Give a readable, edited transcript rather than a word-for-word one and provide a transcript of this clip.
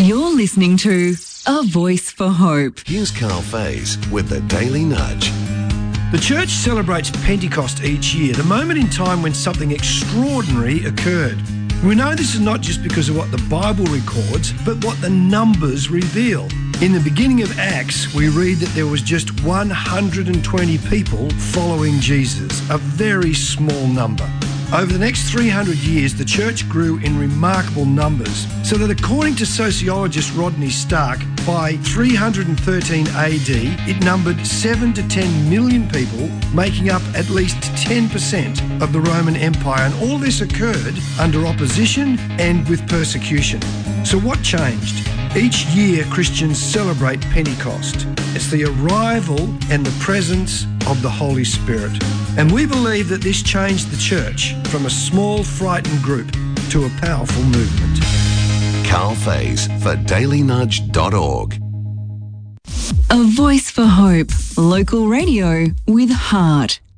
You're listening to A Voice for Hope. Here's Carl Faze with the Daily Nudge. The church celebrates Pentecost each year, the moment in time when something extraordinary occurred. We know this is not just because of what the Bible records, but what the numbers reveal. In the beginning of Acts, we read that there was just 120 people following Jesus, a very small number. Over the next 300 years, the church grew in remarkable numbers, so that according to sociologist Rodney Stark, by 313 AD, it numbered 7 to 10 million people, making up at least 10% of the Roman Empire. And all this occurred under opposition and with persecution. So what changed? Each year, Christians celebrate Pentecost. It's the arrival and the presence of the Holy Spirit. And we believe that this changed the church from a small, frightened group to a powerful movement. Carl Faze for dailynudge.org. A Voice for Hope, local radio with heart.